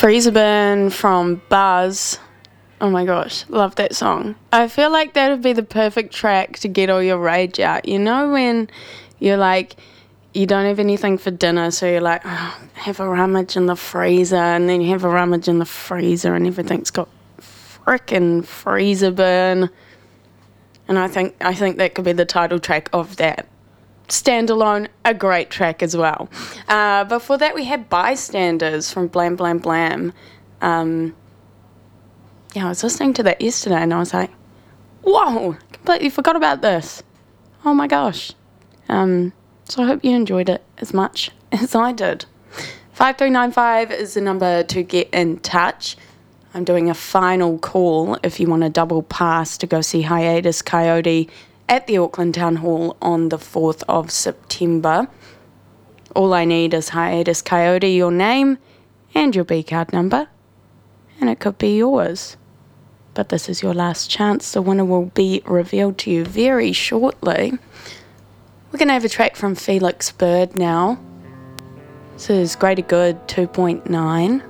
Freezer Burn from Buzz. Oh my gosh, love that song. I feel like that would be the perfect track to get all your rage out. You know when you're like, you don't have anything for dinner, so you're like, oh, have a rummage in the freezer, and then you have a rummage in the freezer and everything's got frickin' freezer burn. And I think that could be the title track of that. Standalone, a great track as well. Before that, we had Bystanders from Blam Blam Blam. I was listening to that yesterday and I was like, whoa, completely forgot about this. Oh my gosh. So I hope you enjoyed it as much as I did. 5395 is the number to get in touch. I'm doing a final call if you want a double pass to go see Hiatus Coyote at the Auckland Town Hall on the 4th of September. All I need is Hiatus Coyote, your name, and your B-card number, and it could be yours. But this is your last chance. The winner will be revealed to you very shortly. We're going to have a track from Felix Bird now. This is Greater Good 2.9.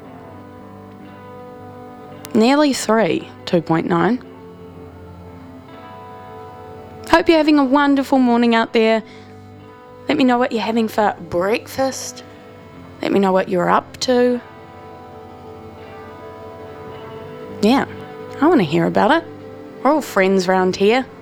Nearly 3, 2.9. Hope you're having a wonderful morning out there. Let me know what you're having for breakfast. Let me know what you're up to. Yeah, I want to hear about it. We're all friends around here.